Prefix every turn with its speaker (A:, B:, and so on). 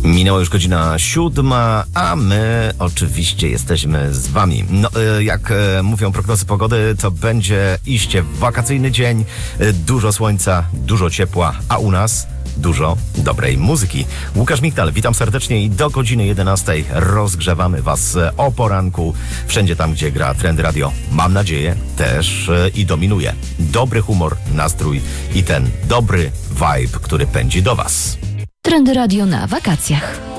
A: Minęła już godzina 7, a my oczywiście jesteśmy z wami. No, jak mówią prognozy pogody, to będzie iście wakacyjny dzień, dużo słońca, dużo ciepła, a u nas dużo dobrej muzyki. Łukasz Michtal, witam serdecznie i do godziny 11 rozgrzewamy was o poranku, wszędzie tam, gdzie gra Trend Radio. Mam nadzieję też i dominuje dobry humor, nastrój i ten dobry vibe, który pędzi do was.
B: Trend Radio na wakacjach.